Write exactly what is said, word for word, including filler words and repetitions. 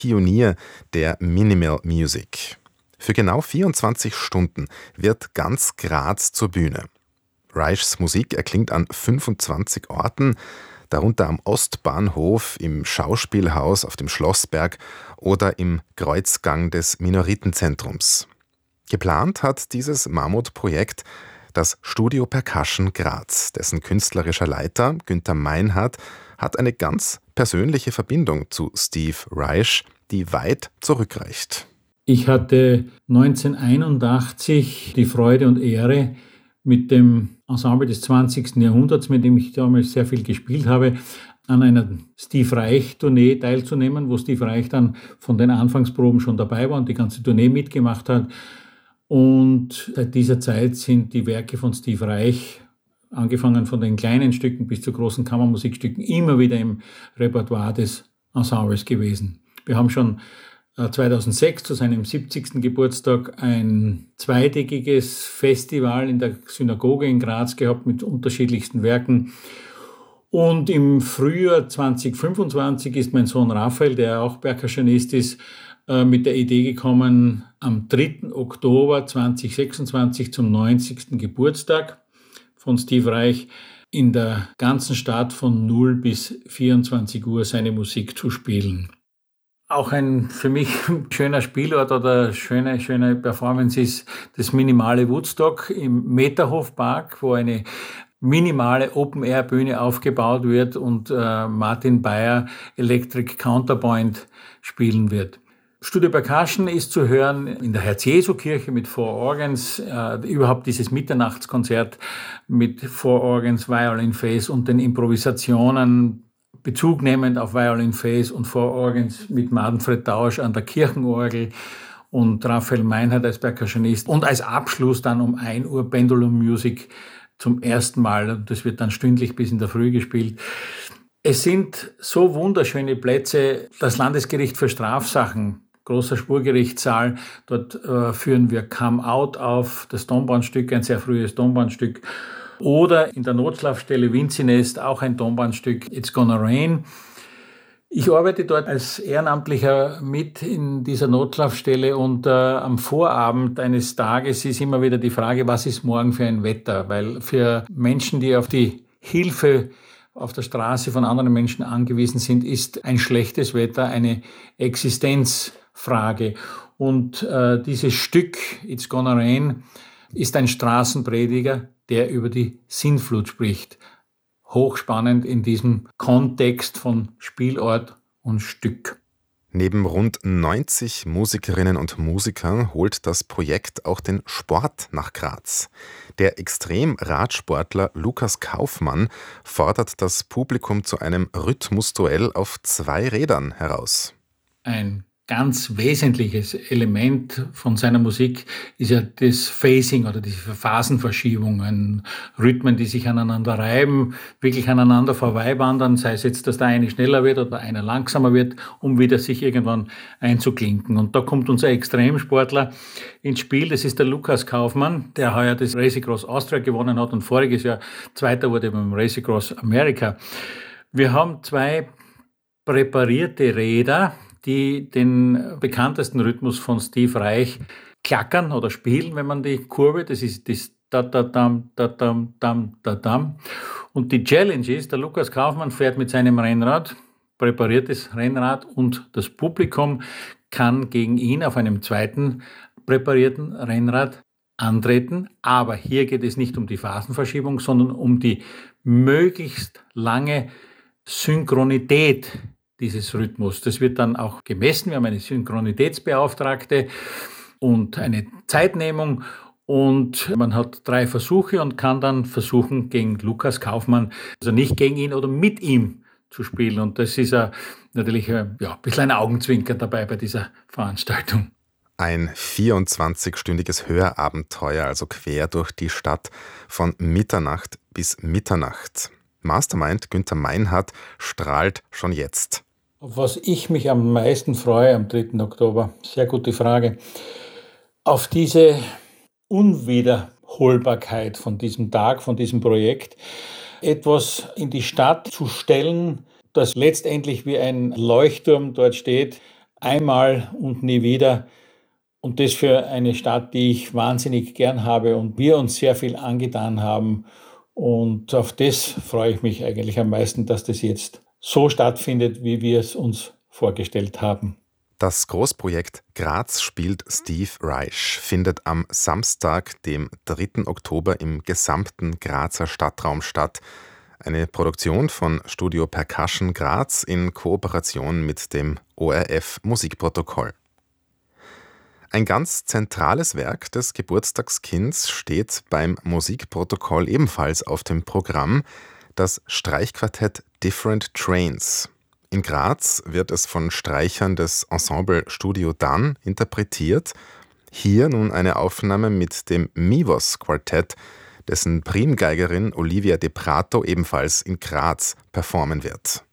Pionier der Minimal Music. Für genau vierundzwanzig Stunden wird ganz Graz zur Bühne. Reichs Musik erklingt an fünfundzwanzig Orten, darunter am Ostbahnhof, im Schauspielhaus auf dem Schlossberg oder im Kreuzgang des Minoritenzentrums. Geplant hat dieses Mammutprojekt das Studio Percussion Graz, dessen künstlerischer Leiter Günther Meinhardt hat eine ganz persönliche Verbindung zu Steve Reich, die weit zurückreicht. Ich hatte neunzehnhunderteinundachtzig die Freude und Ehre, mit dem Ensemble des zwanzigsten Jahrhunderts, mit dem ich damals sehr viel gespielt habe, an einer Steve Reich-Tournee teilzunehmen, wo Steve Reich dann von den Anfangsproben schon dabei war und die ganze Tournee mitgemacht hat. Und seit dieser Zeit sind die Werke von Steve Reich, angefangen von den kleinen Stücken bis zu großen Kammermusikstücken, immer wieder im Repertoire des Ensembles gewesen. Wir haben schon zweitausendsechs zu seinem siebzigsten Geburtstag ein zweitägiges Festival in der Synagoge in Graz gehabt mit unterschiedlichsten Werken. Und im Frühjahr zweitausendfünfundzwanzig ist mein Sohn Raphael, der auch Percussionist ist, mit der Idee gekommen, am dritten Oktober zweitausendsechsundzwanzig zum neunzigsten Geburtstag von Steve Reich in der ganzen Stadt von null bis vierundzwanzig Uhr seine Musik zu spielen. Auch ein für mich schöner Spielort oder schöne, schöne Performance ist das minimale Woodstock im Meterhof-Park, wo eine minimale Open-Air-Bühne aufgebaut wird und äh, Martin Bayer Electric Counterpoint spielen wird. Studio Percussion ist zu hören in der Herz-Jesu-Kirche mit Four Organs, äh, überhaupt dieses Mitternachtskonzert mit Four Organs, Violin Phase und den Improvisationen, Bezug nehmend auf Violin Phase und Four Organs mit Manfred Tausch an der Kirchenorgel und Raphael Meinhardt als Percussionist und als Abschluss dann um ein Uhr Pendulum Music zum ersten Mal. Das wird dann stündlich bis in der Früh gespielt. Es sind so wunderschöne Plätze. Das Landesgericht für Strafsachen, großer Spurgerichtssaal, dort äh, führen wir Come Out auf, das Tonbandstück, ein sehr frühes Tonbandstück. Oder in der Notschlafstelle Winzinest, auch ein Tonbandstück, It's Gonna Rain. Ich arbeite dort als Ehrenamtlicher mit in dieser Notschlafstelle und äh, am Vorabend eines Tages ist immer wieder die Frage, was ist morgen für ein Wetter? Weil für Menschen, die auf die Hilfe auf der Straße von anderen Menschen angewiesen sind, ist ein schlechtes Wetter eine Existenzfrage. Und äh, dieses Stück, It's Gonna Rain, ist ein Straßenprediger, der über die Sintflut spricht. Hochspannend in diesem Kontext von Spielort und Stück. Neben rund neunzig Musikerinnen und Musikern holt das Projekt auch den Sport nach Graz. Der Extremradsportler Lukas Kaufmann fordert das Publikum zu einem Rhythmusduell auf zwei Rädern heraus. Ein ganz wesentliches Element von seiner Musik ist ja das Phasing oder diese Phasenverschiebungen, Rhythmen, die sich aneinander reiben, wirklich aneinander vorbeiwandern, sei es jetzt, dass der eine schneller wird oder einer langsamer wird, um wieder sich irgendwann einzuklinken. Und da kommt unser Extremsportler ins Spiel, das ist der Lukas Kaufmann, der heuer das Racing-Cross Austria gewonnen hat und voriges Jahr Zweiter wurde beim Racing-Cross America. Wir haben zwei präparierte Räder, die den bekanntesten Rhythmus von Steve Reich klackern oder spielen, wenn man die Kurve, das ist das Da-da-dam, da-dam, dam, da-dam. Und die Challenge ist, der Lukas Kaufmann fährt mit seinem Rennrad, präpariertes Rennrad, und das Publikum kann gegen ihn auf einem zweiten präparierten Rennrad antreten. Aber hier geht es nicht um die Phasenverschiebung, sondern um die möglichst lange Synchronität dieses Rhythmus. Das wird dann auch gemessen. Wir haben eine Synchronitätsbeauftragte und eine Zeitnehmung und man hat drei Versuche und kann dann versuchen, gegen Lukas Kaufmann, also nicht gegen ihn oder mit ihm zu spielen. Und das ist ja natürlich ja, ein bisschen ein Augenzwinkern dabei bei dieser Veranstaltung. Ein vierundzwanzigstündiges Hörabenteuer, also quer durch die Stadt von Mitternacht bis Mitternacht. Mastermind Günther Meinhardt strahlt schon jetzt. Auf was ich mich am meisten freue am dritten Oktober, sehr gute Frage, auf diese Unwiederholbarkeit von diesem Tag, von diesem Projekt, etwas in die Stadt zu stellen, das letztendlich wie ein Leuchtturm dort steht, einmal und nie wieder. Und das für eine Stadt, die ich wahnsinnig gern habe und wir uns sehr viel angetan haben. Und auf das freue ich mich eigentlich am meisten, dass das jetzt so stattfindet, wie wir es uns vorgestellt haben. Das Großprojekt Graz spielt Steve Reich findet am Samstag, dem dritten Oktober im gesamten Grazer Stadtraum statt. Eine Produktion von Studio Percussion Graz in Kooperation mit dem O R F Musikprotokoll. Ein ganz zentrales Werk des Geburtstagskinds steht beim Musikprotokoll ebenfalls auf dem Programm, das Streichquartett Different Trains. In Graz wird es von Streichern des Ensemble Studio Dan interpretiert. Hier nun eine Aufnahme mit dem Mivos Quartett, dessen Primgeigerin Olivia De Prato ebenfalls in Graz performen wird.